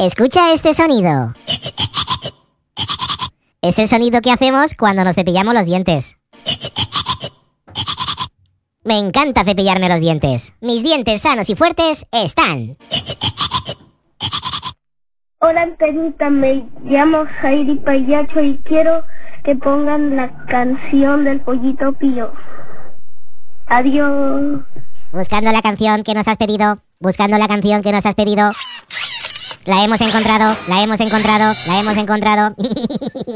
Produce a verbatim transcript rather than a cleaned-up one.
Escucha este sonido. Es el sonido que hacemos cuando nos cepillamos los dientes. Me encanta cepillarme los dientes. Mis dientes sanos y fuertes están. Hola, Antenita, me llamo Jairi Payacho y quiero que pongan la canción del Pollito Pío. Adiós. Buscando la canción que nos has pedido. Buscando la canción que nos has pedido. La hemos encontrado, la hemos encontrado, la hemos encontrado.